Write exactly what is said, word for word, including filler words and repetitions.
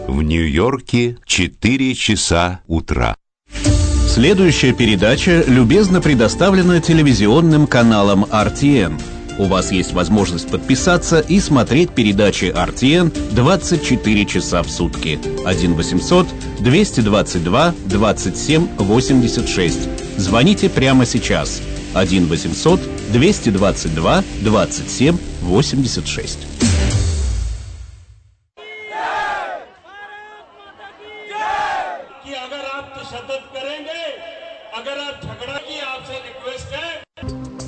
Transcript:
В Нью-Йорке четыре часа утра. Следующая передача любезно предоставлена телевизионным каналом эр ти эн. У вас есть возможность подписаться и смотреть передачи эр ти эн двадцать четыре часа в сутки. один восемьсот двести двадцать два двадцать семь восемьдесят шесть. Звоните прямо сейчас. один восемьсот двести двадцать два двадцать семь восемьдесят шесть. कि अगर आप तशद्दुद करेंगे, अगर आप